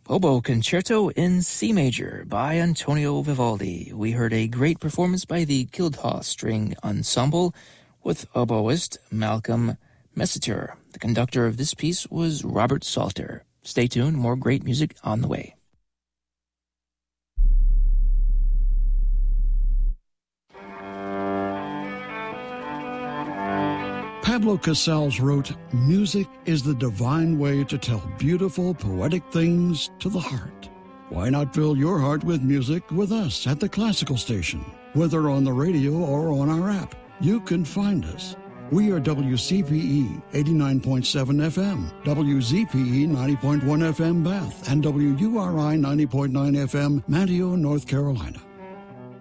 Oboe Concerto in C Major by Antonio Vivaldi. We heard a great performance by the Guildhall String Ensemble with oboist Malcolm Messiter. The conductor of this piece was Robert Salter. Stay tuned, more great music on the way. Pablo Casals wrote, "Music is the divine way to tell beautiful, poetic things to the heart." Why not fill your heart with music with us at the Classical Station? Whether on the radio or on our app, you can find us. We are WCPE 89.7 FM, WZPE 90.1 FM Bath, and WURI 90.9 FM Manteo, North Carolina.